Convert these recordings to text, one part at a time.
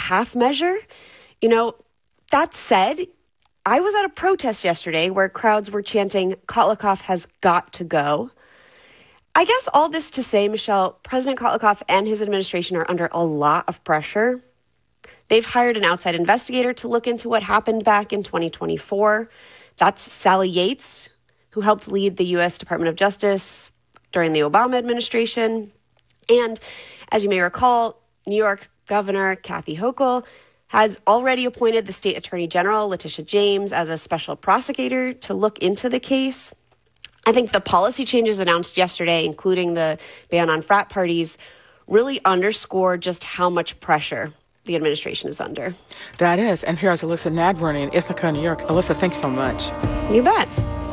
half measure. That said, I was at a protest yesterday where crowds were chanting, Kotlikoff has got to go. I guess all this to say, Michelle, President Kotlikoff and his administration are under a lot of pressure. They've hired an outside investigator to look into what happened back in 2024. That's Sally Yates, who helped lead the U.S. Department of Justice during the Obama administration. And as you may recall, New York Governor Kathy Hochul has already appointed the state attorney general, Letitia James, as a special prosecutor to look into the case. I think the policy changes announced yesterday, including the ban on frat parties, really underscore just how much pressure the administration is under. That is. NPR's Alyssa Nagburn in Ithaca, New York. Alyssa, thanks so much. You bet.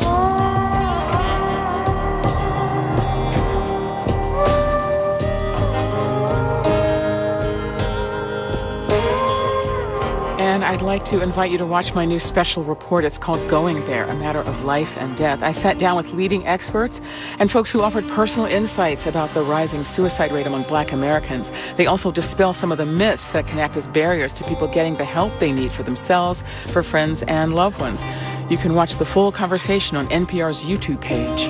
And I'd like to invite you to watch my new special report. It's called Going There, A Matter of Life and Death. I sat down with leading experts and folks who offered personal insights about the rising suicide rate among Black Americans. They also dispel some of the myths that can act as barriers to people getting the help they need for themselves, for friends, and loved ones. You can watch the full conversation on NPR's YouTube page.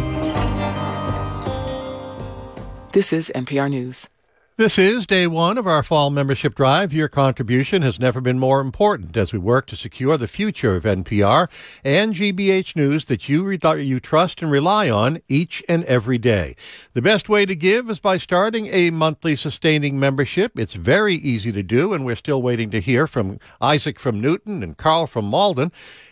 This is NPR News. This is day one of our fall membership drive. Your contribution has never been more important as we work to secure the future of NPR and GBH News that you trust and rely on each and every day. The best way to give is by starting a monthly sustaining membership. It's very easy to do, and we're still waiting to hear from Isaac from Newton and Carl from Malden.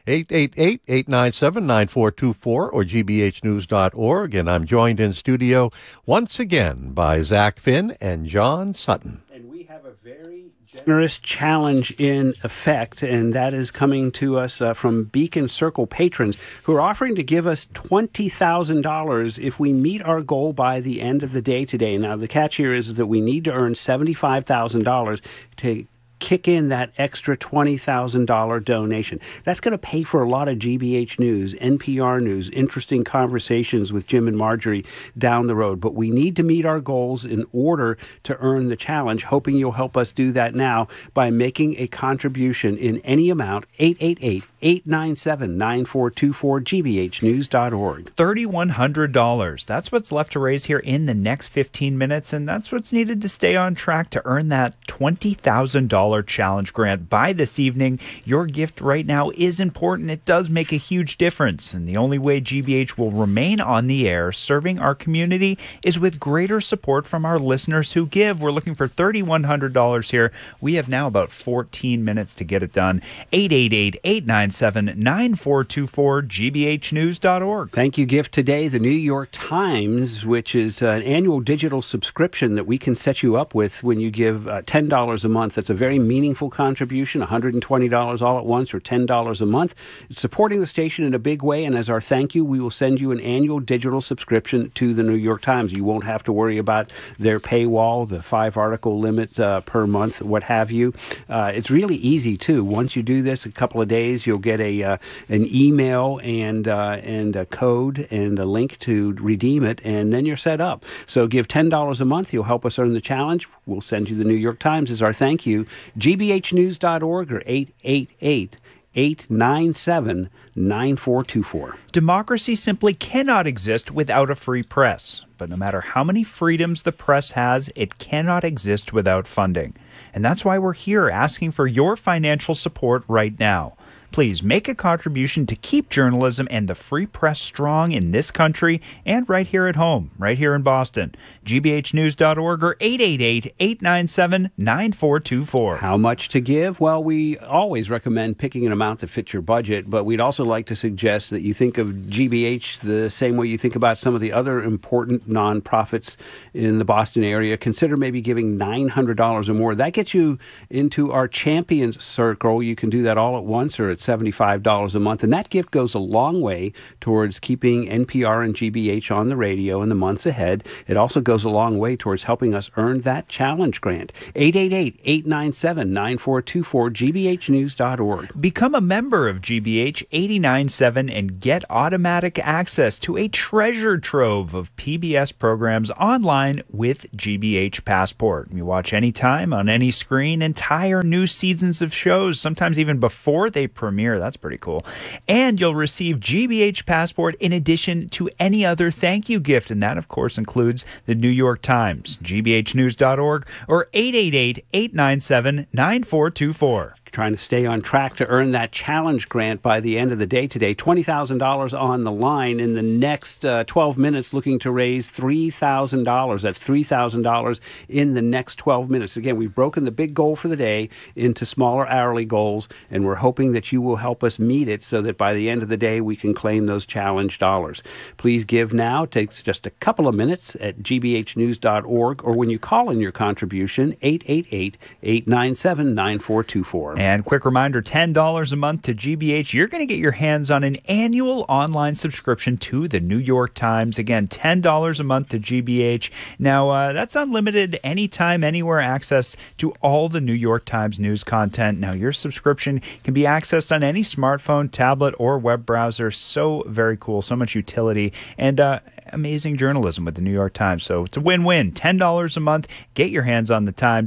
888-897-9424 or gbhnews.org. And I'm joined in studio once again by Zach Finn and John Sutton. And we have a very generous challenge in effect, and that is coming to us from Beacon Circle patrons who are offering to give us $20,000 if we meet our goal by the end of the day today. Now, the catch here is that we need to earn $75,000 to kick in that extra $20,000 donation. That's going to pay for a lot of GBH News, NPR News, interesting conversations with Jim and Marjorie down the road. But we need to meet our goals in order to earn the challenge, hoping you'll help us do that now by making a contribution in any amount. 888-897-9424, gbhnews.org. $3,100. That's what's left to raise here in the next 15 minutes, and that's what's needed to stay on track to earn that $20,000 challenge grant by this evening. Your gift right now is important. It does make a huge difference, and the only way GBH will remain on the air serving our community is with greater support from our listeners who give. We're looking for $3,100 here. We have now about 14 minutes to get it done. 888-897-9424, gbhnews.org. Thank you. Gift today, the New York Times, which is an annual digital subscription that we can set you up with when you give $10 a month. That's a very meaningful contribution, $120 all at once or $10 a month. It's supporting the station in a big way, and as our thank you, we will send you an annual digital subscription to the New York Times. You won't have to worry about their paywall, the 5-article limit per month, what have you. It's really easy, too. Once you do this, a couple of days, you'll get an email and a code and a link to redeem it, and then you're set up. So give $10 a month. You'll help us earn the challenge. We'll send you the New York Times as our thank you. gbhnews.org or 888-897-9424. Democracy simply cannot exist without a free press. But no matter how many freedoms the press has, it cannot exist without funding. And that's why we're here asking for your financial support right now. Please make a contribution to keep journalism and the free press strong in this country and right here at home, right here in Boston. gbhnews.org or 888-897-9424. How much to give? Well, we always recommend picking an amount that fits your budget, but we'd also like to suggest that you think of GBH the same way you think about some of the other important nonprofits in the Boston area. Consider maybe giving $900 or more. That gets you into our Champions Circle. You can do that all at once or at $75 a month, and that gift goes a long way towards keeping NPR and GBH on the radio in the months ahead. It also goes a long way towards helping us earn that challenge grant. 888-897-9424, gbhnews.org. Become a member of GBH 897 and get automatic access to a treasure trove of PBS programs online with GBH Passport. You watch anytime on any screen, entire new seasons of shows, sometimes even before they premiere. That's pretty cool. And you'll receive GBH Passport in addition to any other thank you gift. And that, of course, includes the New York Times, gbhnews.org, or 888-897-9424. Trying to stay on track to earn that challenge grant by the end of the day today. $20,000 on the line in the next 12 minutes, looking to raise $3,000. That's $3,000 in the next 12 minutes. Again, we've broken the big goal for the day into smaller hourly goals, and we're hoping that you will help us meet it so that by the end of the day we can claim those challenge dollars. Please give now. It takes just a couple of minutes at gbhnews.org, or when you call in your contribution, 888-897-9424. And quick reminder, $10 a month to GBH. You're going to get your hands on an annual online subscription to the New York Times. Again, $10 a month to GBH. Now, that's unlimited, anytime, anywhere access to all the New York Times news content. Now, your subscription can be accessed on any smartphone, tablet, or web browser. So very cool. So much utility and amazing journalism with the New York Times. So it's a win-win. $10 a month. Get your hands on the Times.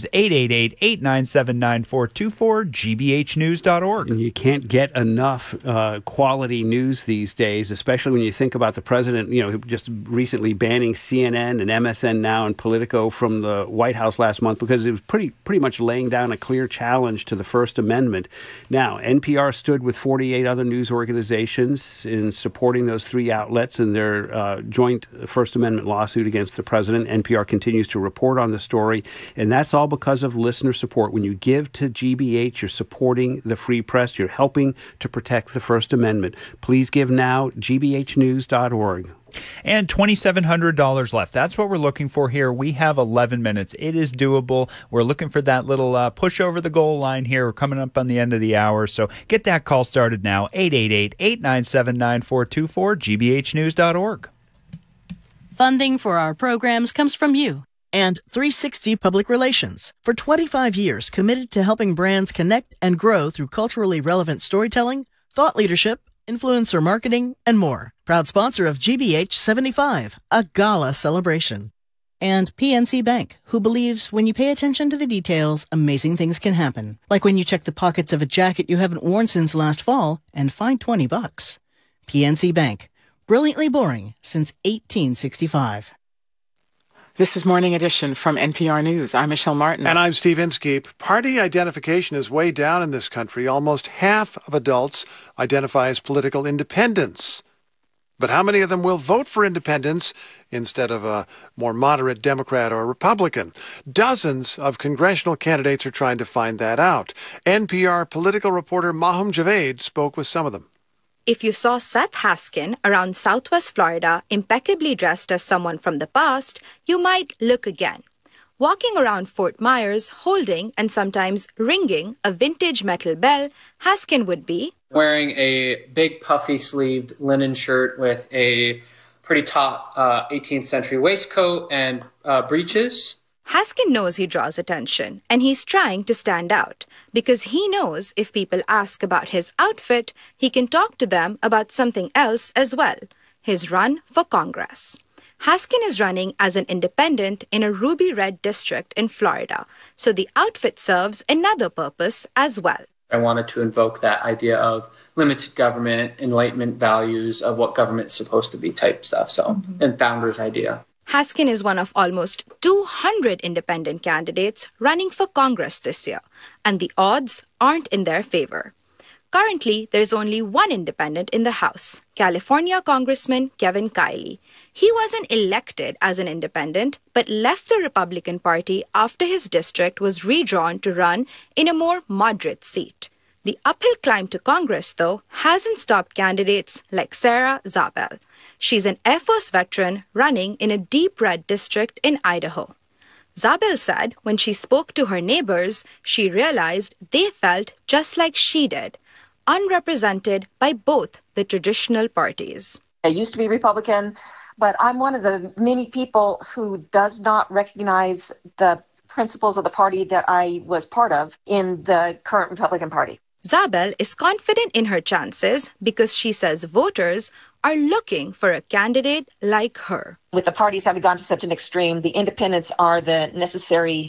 888-897-9424, gbhnews.org. And you can't get enough quality news these days, especially when you think about the president, just recently banning CNN and MSN Now and Politico from the White House last month because it was pretty much laying down a clear challenge to the First Amendment. Now, NPR stood with 48 other news organizations in supporting those three outlets in their joint First Amendment lawsuit against the president. NPR continues to report on the story, and that's all because of listener support. When you give to GBH, you're supporting the free press. You're helping to protect the First Amendment. Please give now, gbhnews.org. And $2,700 left. That's what we're looking for here. We have 11 minutes. It is doable. We're looking for that little push over the goal line here. We're coming up on the end of the hour. So get that call started now. 888-897-9424, gbhnews.org. Funding for our programs comes from you. And 360 Public Relations, for 25 years committed to helping brands connect and grow through culturally relevant storytelling, thought leadership, influencer marketing, and more. Proud sponsor of GBH 75, a gala celebration. And PNC Bank, who believes when you pay attention to the details, amazing things can happen. Like when you check the pockets of a jacket you haven't worn since last fall and find $20. PNC Bank. Brilliantly boring since 1865. This is Morning Edition from NPR News. I'm Michelle Martin. And I'm Steve Inskeep. Party identification is way down in this country. Almost half of adults identify as political independents. But how many of them will vote for independence instead of a more moderate Democrat or Republican? Dozens of congressional candidates are trying to find that out. NPR political reporter Mahum Javed spoke with some of them. If you saw Seth Haskin around Southwest Florida, impeccably dressed as someone from the past, you might look again. Walking around Fort Myers, holding and sometimes ringing a vintage metal bell, Haskin would be wearing a big puffy sleeved linen shirt with a pretty taut 18th century waistcoat and breeches. Haskin knows he draws attention, and he's trying to stand out, because he knows if people ask about his outfit, he can talk to them about something else as well, his run for Congress. Haskin is running as an independent in a ruby red district in Florida, so the outfit serves another purpose as well. I wanted to invoke that idea of limited government, enlightenment values of what government's supposed to be type stuff, and founder's idea. Haskin is one of almost 200 independent candidates running for Congress this year, and the odds aren't in their favor. Currently, there's only one independent in the House, California Congressman Kevin Kiley. He wasn't elected as an independent, but left the Republican Party after his district was redrawn to run in a more moderate seat. The uphill climb to Congress, though, hasn't stopped candidates like Sarah Zabel. She's an Air Force veteran running in a deep red district in Idaho. Zabel said when she spoke to her neighbors, she realized they felt just like she did, unrepresented by both the traditional parties. I used to be Republican, but I'm one of the many people who does not recognize the principles of the party that I was part of in the current Republican Party. Zabel is confident in her chances because she says voters are looking for a candidate like her. With the parties having gone to such an extreme, the independents are the necessary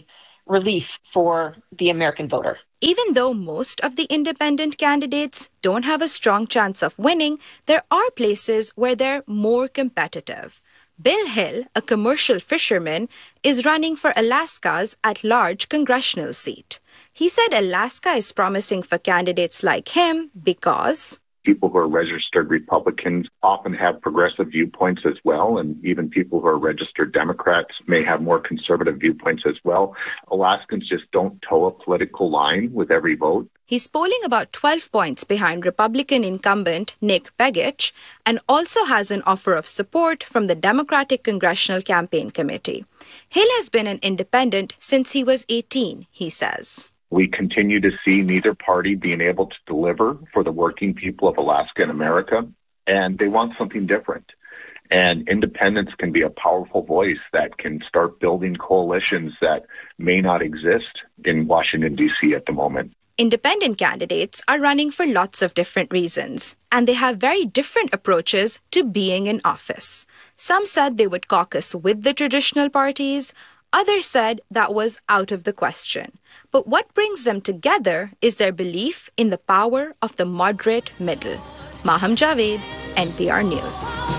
relief for the American voter. Even though most of the independent candidates don't have a strong chance of winning, there are places where they're more competitive. Bill Hill, a commercial fisherman, is running for Alaska's at-large congressional seat. He said Alaska is promising for candidates like him because people who are registered Republicans often have progressive viewpoints as well, and even people who are registered Democrats may have more conservative viewpoints as well. Alaskans just don't toe a political line with every vote. He's polling about 12 points behind Republican incumbent Nick Begich and also has an offer of support from the Democratic Congressional Campaign Committee. Hill has been an independent since he was 18, he says. We continue to see neither party being able to deliver for the working people of Alaska and America, and they want something different. And independence can be a powerful voice that can start building coalitions that may not exist in Washington, D.C. at the moment. Independent candidates are running for lots of different reasons, and they have very different approaches to being in office. Some said they would caucus with the traditional parties. Others said that was out of the question. But what brings them together is their belief in the power of the moderate middle. Maham Javed, NPR News.